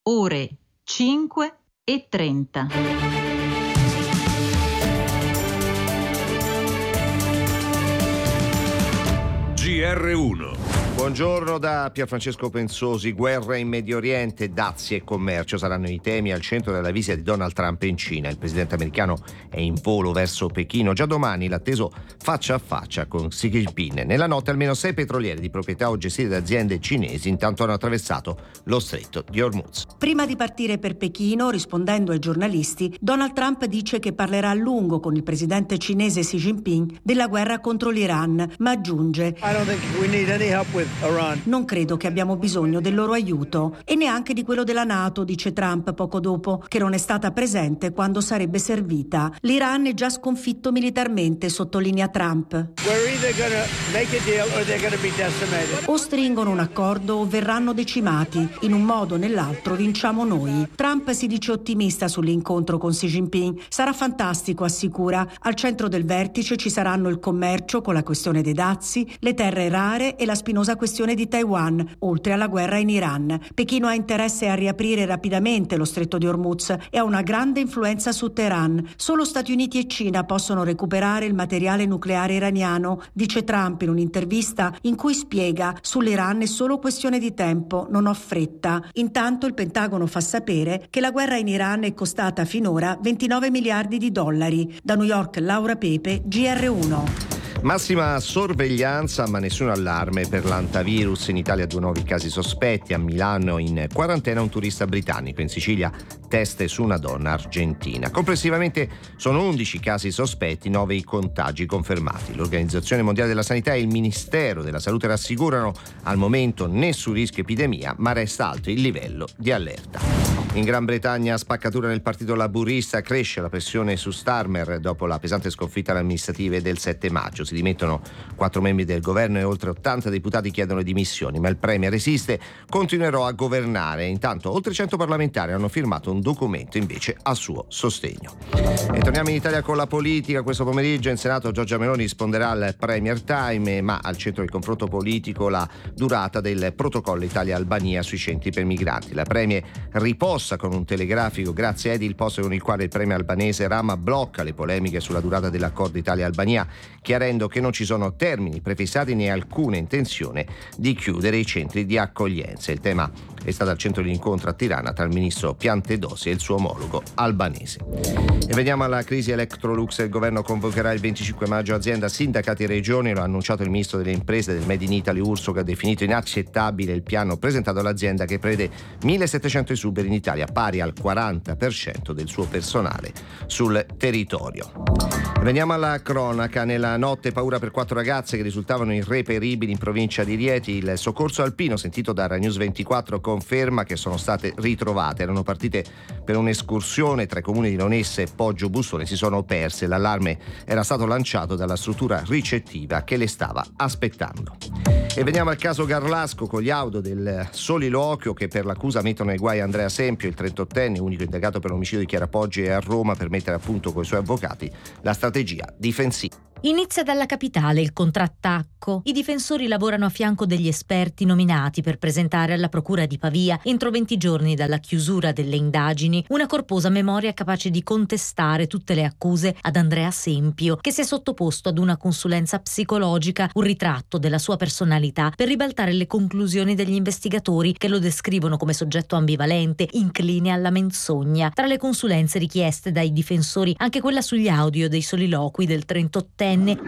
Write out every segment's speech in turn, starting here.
ore 5:30. GR1. Buongiorno da Pierfrancesco Pensosi. Guerra in Medio Oriente, dazi e commercio saranno i temi al centro della visita di Donald Trump in Cina. Il presidente americano è in volo verso Pechino. Già domani l'atteso faccia a faccia con Xi Jinping. Nella notte almeno 6 petroliere di proprietà o gestite da aziende cinesi intanto hanno attraversato lo stretto di Hormuz. Prima di partire per Pechino, rispondendo ai giornalisti, Donald Trump dice che parlerà a lungo con il presidente cinese Xi Jinping della guerra contro l'Iran, ma aggiunge: non credo che abbiamo bisogno del loro aiuto e neanche di quello della NATO, dice Trump poco dopo, che non è stata presente quando sarebbe servita. L'Iran è già sconfitto militarmente, sottolinea Trump. O stringono un accordo o verranno decimati. In un modo o nell'altro vinciamo noi. Trump si dice ottimista sull'incontro con Xi Jinping. Sarà fantastico, assicura. Al centro del vertice ci saranno il commercio con la questione dei dazi, le terre rare e la spinosa questione di Taiwan, oltre alla guerra in Iran. Pechino ha interesse a riaprire rapidamente lo stretto di Hormuz e ha una grande influenza su Teheran. Solo Stati Uniti e Cina possono recuperare il materiale nucleare iraniano, dice Trump in un'intervista in cui spiega: sull'Iran è solo questione di tempo, non ho fretta. Intanto il Pentagono fa sapere che la guerra in Iran è costata finora 29 miliardi di dollari. Da New York, Laura Pepe, GR1. Massima sorveglianza ma nessun allarme per l'antivirus. In Italia 2 nuovi casi sospetti, a Milano in quarantena un turista britannico, in Sicilia test su una donna argentina. Complessivamente sono 11 casi sospetti, 9 i contagi confermati. L'Organizzazione Mondiale della Sanità e il Ministero della Salute rassicurano: al momento nessun rischio epidemia, ma resta alto il livello di allerta. In Gran Bretagna spaccatura nel partito laburista, cresce la pressione su Starmer dopo la pesante sconfitta alle amministrative del 7 maggio. Si dimettono 4 membri del governo e oltre 80 deputati chiedono dimissioni, ma il premier resiste: continuerò a governare. Intanto oltre 100 parlamentari hanno firmato un documento invece a suo sostegno. E torniamo in Italia con la politica. Questo pomeriggio in Senato Giorgia Meloni risponderà al Premier Time, ma al centro del confronto politico la durata del protocollo Italia-Albania sui centri per migranti. La premier riposta con un telegrafico grazie a Edi, il posto con il quale il premier albanese Rama blocca le polemiche sulla durata dell'accordo Italia-Albania, chiarendo che non ci sono termini prefissati né alcuna intenzione di chiudere i centri di accoglienza. Il tema è stato al centro dell'incontro a Tirana tra il ministro Piantedosi e il suo omologo albanese. E veniamo alla crisi Electrolux. Il governo convocherà il 25 maggio azienda, sindacati e regioni. Lo ha annunciato il ministro delle imprese del Made in Italy Urso, che ha definito inaccettabile il piano presentato all'azienda, che prevede 1.700 esuberi in Italia, pari al 40% del suo personale sul territorio. Veniamo alla cronaca. Nella notte paura per 4 ragazze che risultavano irreperibili in provincia di Rieti. Il soccorso alpino, sentito da Rai News 24, conferma che sono state ritrovate. Erano partite per un'escursione tra i comuni di Lonesse e Poggio Bussone, si sono perse. L'allarme era stato lanciato dalla struttura ricettiva che le stava aspettando. E veniamo al caso Garlasco, con gli audio del soliloquio che per l'accusa mettono ai guai Andrea Sempio, il 38enne, unico indagato per l'omicidio di Chiara Poggi, è a Roma per mettere a punto con i suoi avvocati la strategia difensiva. Inizia dalla capitale il contrattacco. I difensori lavorano a fianco degli esperti nominati per presentare alla procura di Pavia, entro 20 giorni dalla chiusura delle indagini, una corposa memoria capace di contestare tutte le accuse ad Andrea Sempio, che si è sottoposto ad una consulenza psicologica, un ritratto della sua personalità per ribaltare le conclusioni degli investigatori, che lo descrivono come soggetto ambivalente, incline alla menzogna. Tra le consulenze richieste dai difensori anche quella sugli audio dei soliloqui del 38enne.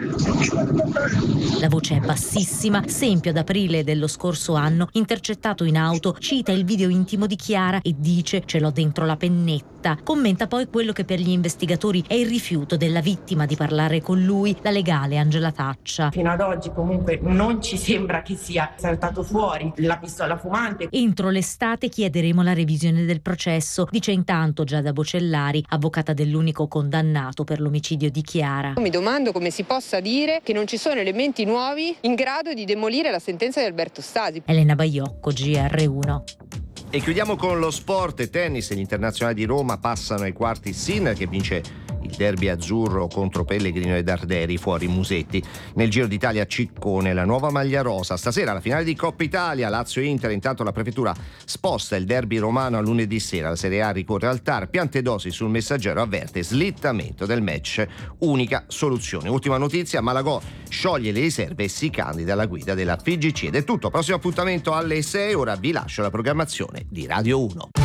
La voce è bassissima. Sempio, ad aprile dello scorso anno, intercettato in auto, cita il video intimo di Chiara e dice: "Ce l'ho dentro la pennetta". Commenta poi quello che per gli investigatori è il rifiuto della vittima di parlare con lui, la legale Angela Taccia. Fino ad oggi comunque non ci sembra che sia saltato fuori la pistola fumante. Entro l'estate chiederemo la revisione del processo, dice intanto Giada Bocellari, avvocata dell'unico condannato per l'omicidio di Chiara. Mi domando come si possa dire che non ci sono elementi nuovi in grado di demolire la sentenza di Alberto Stasi. Elena Baiocco, GR1. E chiudiamo con lo sport e tennis. Gli internazionali di Roma passano ai quarti. Sinner, che vince il derby azzurro contro Pellegrino e Darderi fuori Musetti. Nel Giro d'Italia Ciccone, la nuova maglia rosa. Stasera la finale di Coppa Italia, Lazio-Inter. Intanto la prefettura sposta il derby romano a lunedì sera. La Serie A ricorre al TAR. Piantedosi sul Messaggero avverte slittamento del match, unica soluzione. Ultima notizia, Malagò scioglie le riserve e si candida alla guida della FIGC. Ed è tutto, prossimo appuntamento alle 6. Ora vi lascio la programmazione di Radio 1.